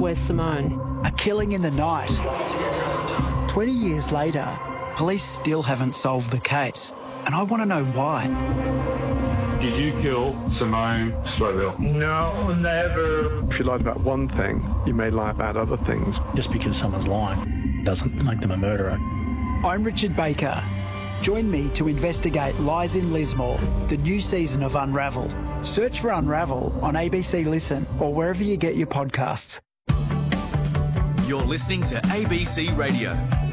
Where's Simone? A killing in the night. 20 years later, police still haven't solved the case, and I want to know why. Did you kill Simone Stroville? No, never. If you lied about one thing, you may lie about other things. Just because someone's lying doesn't make them a murderer. I'm Richard Baker. Join me to investigate Lies in Lismore, the new season of Unravel. Search for Unravel on ABC Listen or wherever you get your podcasts. You're listening to ABC Radio.